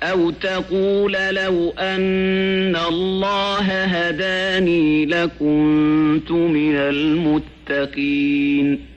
أو تقول لو أن الله هداني لكنت من المتقين